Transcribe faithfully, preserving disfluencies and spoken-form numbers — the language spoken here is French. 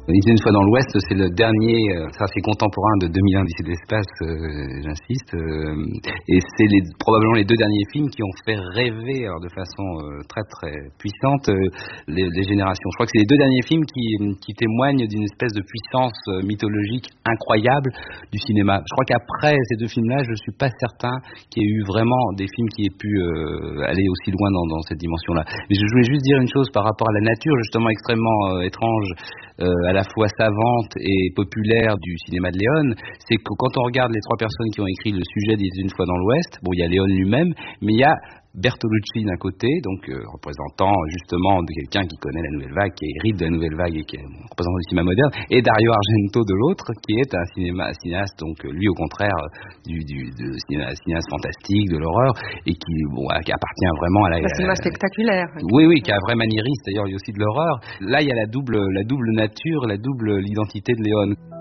Ils une fois dans l'Ouest, c'est le dernier, euh, ça c'est contemporain de deux mille un Odyssée de l'espace, euh, j'insiste, euh, et c'est les, probablement les deux derniers films qui ont fait rêver alors, de façon euh, très très puissante euh, les, les générations. Je crois que c'est les deux derniers films qui, qui témoignent d'une espèce de puissance euh, mythologique incroyable du cinéma. Je crois qu'après ces deux films-là, je suis pas certain qu'il y ait eu vraiment des films qui aient pu euh, aller aussi loin dans, dans cette dimension-là. Mais je voulais juste dire une chose par rapport à la nature, justement extrêmement euh, étrange, euh, à la fois savante et populaire du cinéma de Léon, c'est que quand on regarde les trois personnes qui ont écrit le sujet d'Il était une fois dans l'Ouest, bon, il y a Léon lui-même, mais il y a Bertolucci d'un côté, donc euh, représentant justement de quelqu'un qui connaît la nouvelle vague, qui hérite de la nouvelle vague et qui est bon, représentant du cinéma moderne, et Dario Argento de l'autre, qui est un cinéma, un cinéaste, donc lui au contraire du, du de cinéaste, cinéaste fantastique, de l'horreur, et qui, bon, qui appartient vraiment à la... Le cinéma spectaculaire. Oui, oui, qui est un vrai maniériste, d'ailleurs il y a aussi de l'horreur. Là il y a la double, la double nature, la double l'identité de Léon.